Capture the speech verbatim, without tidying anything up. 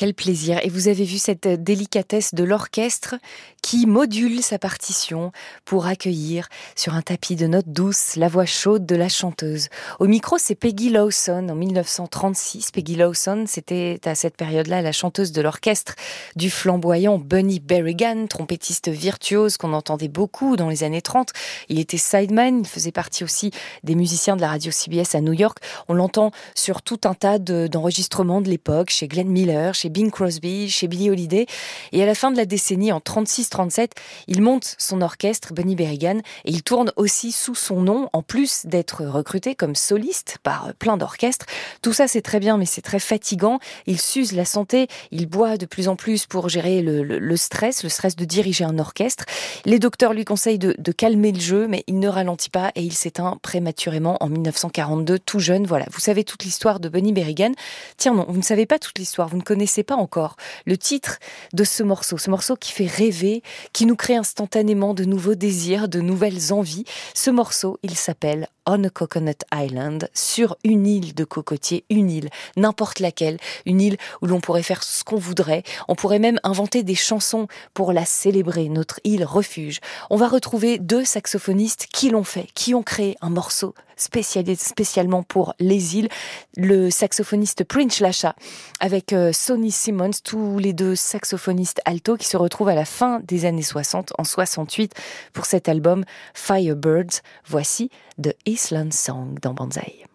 Quel plaisir. Et vous avez vu cette délicatesse de l'orchestre qui module sa partition pour accueillir sur un tapis de notes douces la voix chaude de la chanteuse. Au micro, c'est Peggy Lawson en mille neuf cent trente-six. Peggy Lawson, c'était à cette période-là la chanteuse de l'orchestre du flamboyant Bunny Berrigan, trompettiste virtuose qu'on entendait beaucoup dans les années trente. Il était sideman, il faisait partie aussi des musiciens de la radio C B S à New York. On l'entend sur tout un tas de, d'enregistrements de l'époque, chez Glenn Miller, chez Bing Crosby, chez Billie Holiday. Et à la fin de la décennie, en trente-six trente-sept, il monte son orchestre, Bunny Berrigan, et il tourne aussi sous son nom, en plus d'être recruté comme soliste par plein d'orchestres. Tout ça, c'est très bien, mais c'est très fatigant. Il s'use la santé, il boit de plus en plus pour gérer le, le, le stress, le stress de diriger un orchestre. Les docteurs lui conseillent de, de calmer le jeu, mais il ne ralentit pas et il s'éteint prématurément en mille neuf cent quarante-deux, tout jeune. Voilà, vous savez toute l'histoire de Bunny Berrigan. Tiens non, vous ne savez pas toute l'histoire, vous ne connaissez pas encore le titre de ce morceau, ce morceau qui fait rêver, qui nous crée instantanément de nouveaux désirs, de nouvelles envies. Ce morceau, il s'appelle On a Coconut Island, sur une île de cocotiers, une île, n'importe laquelle, une île où l'on pourrait faire ce qu'on voudrait. On pourrait même inventer des chansons pour la célébrer, notre île refuge. On va retrouver deux saxophonistes qui l'ont fait, qui ont créé un morceau spécialisé spécialement pour les îles. Le saxophoniste Prince Lasha avec euh, Sonny Simmons, tous les deux saxophonistes alto qui se retrouvent à la fin des années soixante, en soixante-huit, pour cet album Firebirds. Voici The Island Song dans Banzai.